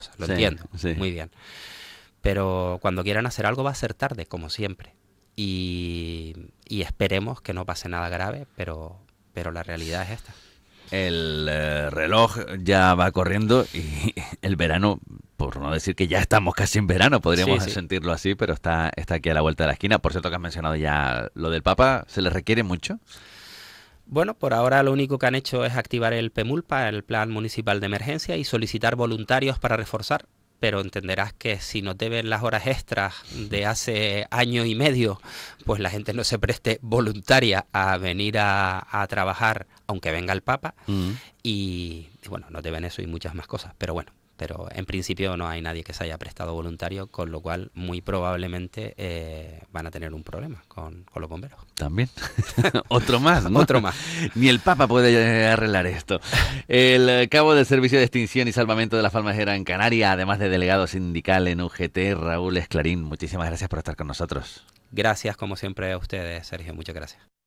lo Sí, entiendo, sí. muy bien. Pero cuando quieran hacer algo va a ser tarde, como siempre. Y esperemos que no pase nada grave, pero la realidad es esta. El reloj ya va corriendo y el verano, por no decir que ya estamos casi en verano, Sí, podríamos sí. sentirlo así, pero está aquí a la vuelta de la esquina. Por cierto que has mencionado ya lo del Papa, ¿se le requiere mucho? Bueno, por ahora lo único que han hecho es activar el PEMULPA, el Plan Municipal de Emergencia, y solicitar voluntarios para reforzar. Pero entenderás que si no te ven las horas extras de hace año y medio, pues la gente no se preste voluntaria a venir a trabajar, aunque venga el Papa. Mm. Y bueno, no te ven eso y muchas más cosas. Pero bueno, pero en principio no hay nadie que se haya prestado voluntario, con lo cual muy probablemente van a tener un problema con los bomberos. También. Otro más, ¿no? Otro más. Ni el Papa puede arreglar esto. El cabo del Servicio de Extinción y Salvamento de la Fauna de Gran Canaria, además de delegado sindical en UGT, Raúl Esclarín, muchísimas gracias por estar con nosotros. Gracias como siempre a ustedes, Sergio. Muchas gracias.